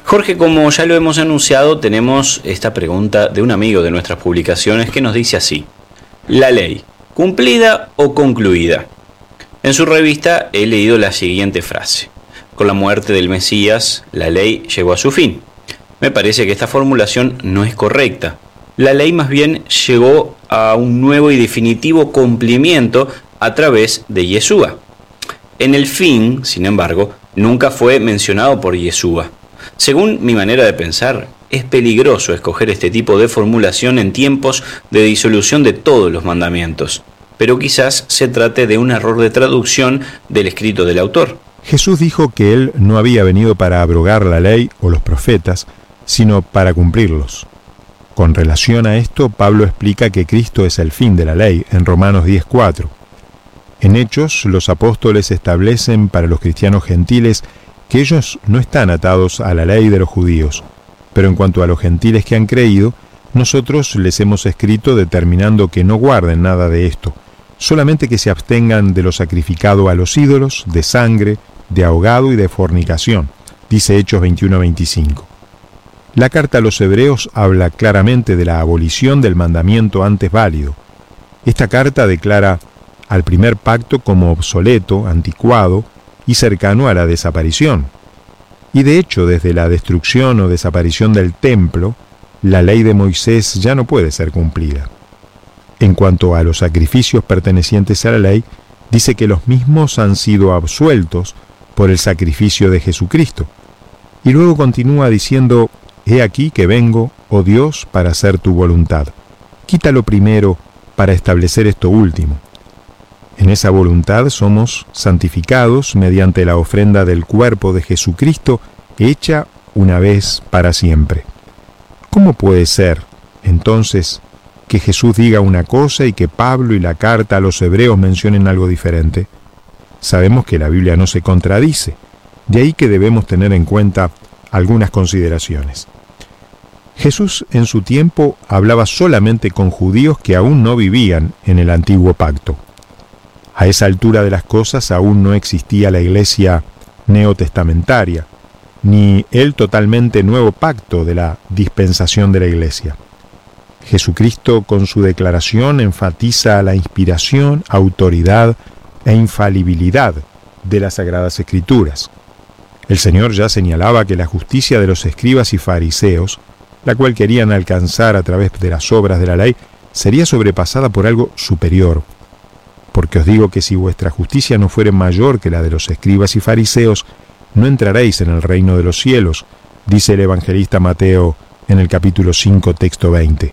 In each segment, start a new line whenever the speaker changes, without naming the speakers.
Jorge, como ya lo hemos anunciado, tenemos esta pregunta de un amigo de nuestras publicaciones que nos dice así: ¿la ley, cumplida o concluida? En su revista he leído la siguiente frase: con la muerte del Mesías, la ley llegó a su fin. Me parece que esta formulación no es correcta. La ley más bien llegó a un nuevo y definitivo cumplimiento a través de Yeshua. En el fin, sin embargo, nunca fue mencionado por Yeshua. Según mi manera de pensar, es peligroso escoger este tipo de formulación en tiempos de disolución de todos los mandamientos, pero quizás se trate de un error de traducción del escrito del autor.
Jesús dijo que Él no había venido para abrogar la ley o los profetas, sino para cumplirlos. Con relación a esto, Pablo explica que Cristo es el fin de la ley, en Romanos 10:4. En Hechos, los apóstoles establecen para los cristianos gentiles que ellos no están atados a la ley de los judíos, pero en cuanto a los gentiles que han creído, nosotros les hemos escrito determinando que no guarden nada de esto, solamente que se abstengan de lo sacrificado a los ídolos, de sangre, de ahogado y de fornicación, dice Hechos 21:25. La carta a los hebreos habla claramente de la abolición del mandamiento antes válido. Esta carta declara al primer pacto como obsoleto, anticuado y cercano a la desaparición. Y de hecho, desde la destrucción o desaparición del templo, la ley de Moisés ya no puede ser cumplida. En cuanto a los sacrificios pertenecientes a la ley, dice que los mismos han sido absueltos por el sacrificio de Jesucristo. Y luego continúa diciendo: «He aquí que vengo, oh Dios, para hacer tu voluntad. Quita lo primero para establecer esto último». En esa voluntad somos santificados mediante la ofrenda del cuerpo de Jesucristo hecha una vez para siempre. ¿Cómo puede ser, entonces, que Jesús diga una cosa y que Pablo y la carta a los hebreos mencionen algo diferente? Sabemos que la Biblia no se contradice, de ahí que debemos tener en cuenta algunas consideraciones. Jesús en su tiempo hablaba solamente con judíos que aún no vivían en el antiguo pacto. A esa altura de las cosas aún no existía la iglesia neotestamentaria, ni el totalmente nuevo pacto de la dispensación de la iglesia. Jesucristo con su declaración enfatiza la inspiración, autoridad e infalibilidad de las Sagradas Escrituras. El Señor ya señalaba que la justicia de los escribas y fariseos, la cual querían alcanzar a través de las obras de la ley, sería sobrepasada por algo superior. Porque os digo que si vuestra justicia no fuere mayor que la de los escribas y fariseos, no entraréis en el reino de los cielos, dice el evangelista Mateo en el capítulo 5, texto 20.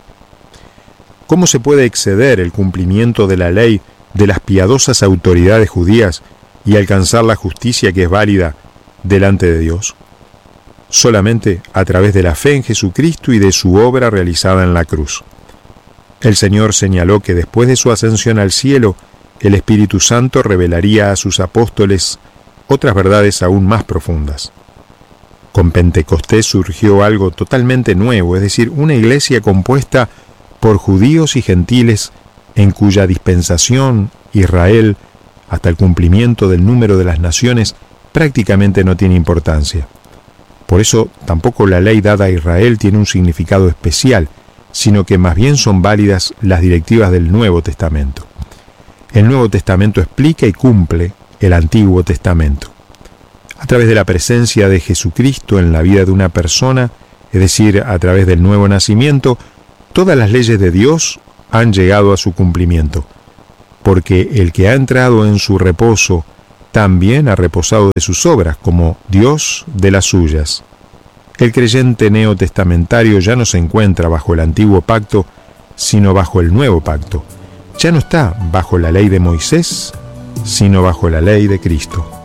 ¿Cómo se puede exceder el cumplimiento de la ley de las piadosas autoridades judías y alcanzar la justicia que es válida delante de Dios? Solamente a través de la fe en Jesucristo y de su obra realizada en la cruz. El Señor señaló que después de su ascensión al cielo, el Espíritu Santo revelaría a sus apóstoles otras verdades aún más profundas. Con Pentecostés surgió algo totalmente nuevo, es decir, una iglesia compuesta por judíos y gentiles en cuya dispensación Israel, hasta el cumplimiento del número de las naciones, prácticamente no tiene importancia. Por eso tampoco la ley dada a Israel tiene un significado especial, sino que más bien son válidas las directivas del Nuevo Testamento. El Nuevo Testamento explica y cumple el Antiguo Testamento. A través de la presencia de Jesucristo en la vida de una persona, es decir, a través del nuevo nacimiento, todas las leyes de Dios han llegado a su cumplimiento, porque el que ha entrado en su reposo también ha reposado de sus obras, como Dios de las suyas. El creyente neotestamentario ya no se encuentra bajo el antiguo pacto, sino bajo el nuevo pacto. Ya no está bajo la ley de Moisés, sino bajo la ley de Cristo.